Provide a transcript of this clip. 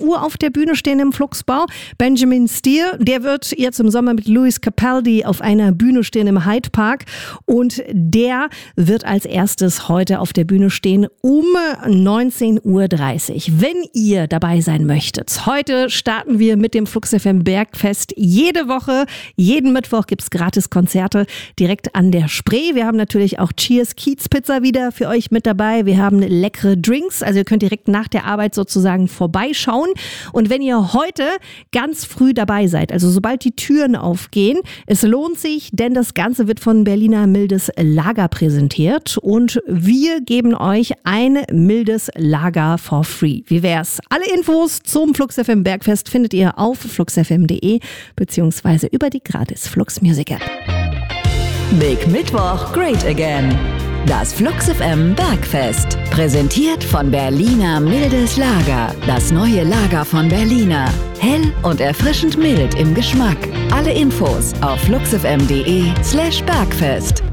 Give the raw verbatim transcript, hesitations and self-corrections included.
Uhr auf der Bühne stehen im Flugsbau. Benjamin Steer, der wird jetzt im Sommer mit Louis Capaldi auf einer Bühne stehen im Hyde Park. Und der wird als erstes heute auf der Bühne stehen um neunzehn Uhr dreißig. Wenn ihr dabei sein möchtet, heute starten wir mit dem Flux F M Bergfest. Jede Woche, jeden Mittwoch gibt es gratis Konzerte direkt an der Spree. Wir haben natürlich auch Cheers Kiez Pizza wieder für euch mit dabei. Wir haben leckere Drinks, also ihr könnt direkt nach der Arbeit sozusagen vorbeischauen. Und wenn ihr heute ganz früh dabei seid, also sobald die Türen aufgehen, es lohnt sich, denn das Ganze wird von Berliner Mildes Lager präsentiert und wir geben euch ein mildes Lager for free. Wie wär's? Alle Infos zum Flux F M Bergfest findet ihr auf flux f m punkt d e beziehungsweise über die gratis Flux Music App. Big Mittwoch, great again. Das Flux F M Bergfest. Präsentiert von Berliner Mildes Lager. Das neue Lager von Berliner. Hell und erfrischend mild im Geschmack. Alle Infos auf flux f m punkt d e slash Bergfest.